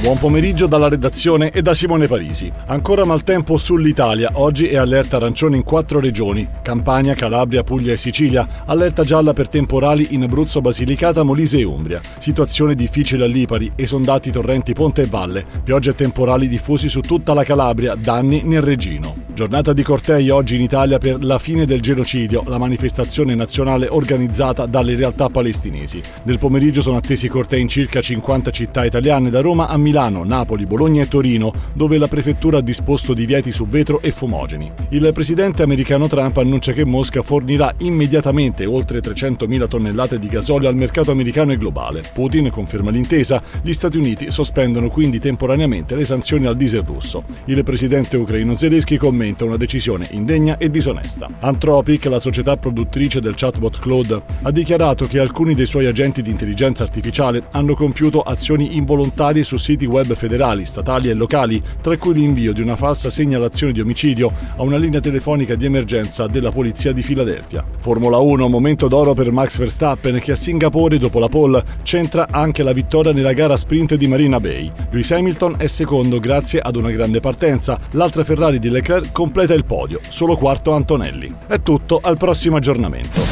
Buon pomeriggio dalla redazione e da Simone Parisi. Ancora maltempo sull'Italia. Oggi è allerta arancione in 4 regioni: Campania, Calabria, Puglia e Sicilia. Allerta gialla per temporali in Abruzzo, Basilicata, Molise e Umbria. Situazione difficile a Lipari, esondati torrenti Ponte e Valle. Piogge e temporali diffusi su tutta la Calabria, danni nel Regino. Giornata di cortei oggi in Italia per la fine del genocidio, la manifestazione nazionale organizzata dalle realtà palestinesi. Nel pomeriggio sono attesi cortei in circa 50 città italiane, da Roma a Milano, Napoli, Bologna e Torino, dove la prefettura ha disposto divieti su vetro e fumogeni. Il presidente americano Trump annuncia che Mosca fornirà immediatamente oltre 300.000 tonnellate di gasolio al mercato americano e globale. Putin conferma l'intesa, gli Stati Uniti sospendono quindi temporaneamente le sanzioni al diesel russo. Il presidente ucraino Zelensky commenta una decisione indegna e disonesta. Anthropic, la società produttrice del chatbot Claude, ha dichiarato che alcuni dei suoi agenti di intelligenza artificiale hanno compiuto azioni involontarie su siti web federali, statali e locali, tra cui l'invio di una falsa segnalazione di omicidio a una linea telefonica di emergenza della polizia di Filadelfia. Formula 1, momento d'oro per Max Verstappen, che a Singapore, dopo la pole, centra anche la vittoria nella gara sprint di Marina Bay. Lewis Hamilton è secondo grazie ad una grande partenza, l'altra Ferrari di Leclerc completa il podio, solo quarto Antonelli. È tutto, al prossimo aggiornamento.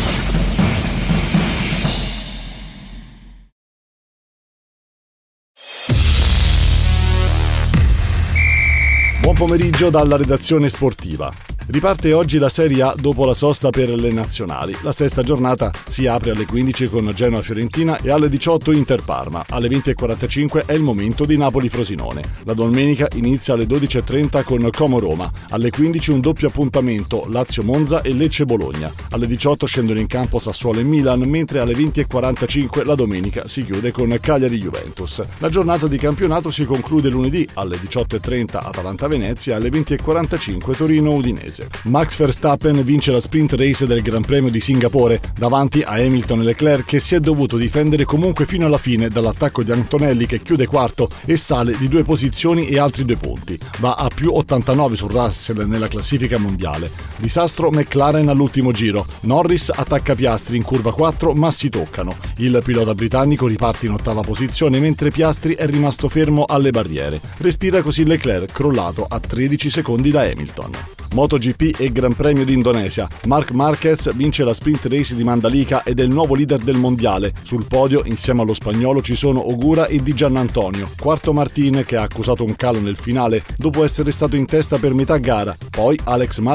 Buon pomeriggio dalla redazione sportiva. Riparte oggi la Serie A dopo la sosta per le nazionali. La sesta giornata si apre alle 15 con Genoa-Fiorentina e alle 18 Inter-Parma. Alle 20.45 è il momento di Napoli-Frosinone. La domenica inizia alle 12.30 con Como-Roma. Alle 15 un doppio appuntamento Lazio-Monza e Lecce-Bologna. Alle 18 scendono in campo Sassuolo e Milan, mentre alle 20.45 la domenica si chiude con Cagliari-Juventus. La giornata di campionato si conclude lunedì alle 18.30 Atalanta-Venezia e alle 20.45 Torino-Udinese. Max Verstappen vince la sprint race del Gran Premio di Singapore davanti a Hamilton e Leclerc, che si è dovuto difendere comunque fino alla fine dall'attacco di Antonelli, che chiude quarto e sale di 2 posizioni e altri 2 punti. Va a più 89 su Russell nella classifica mondiale. Disastro McLaren all'ultimo giro. Norris attacca Piastri in curva 4, ma si toccano. Il pilota britannico riparte in 8ª posizione, mentre Piastri è rimasto fermo alle barriere. Respira così Leclerc, crollato a 13 secondi da Hamilton. MotoGP e Gran Premio di Indonesia. Marc Marquez vince la sprint race di Mandalika ed è il nuovo leader del mondiale. Sul podio, insieme allo spagnolo, ci sono Ogura e Di Giannantonio. Quarto Martin, che ha accusato un calo nel finale dopo essere stato in testa per metà gara. Poi Alex Marquez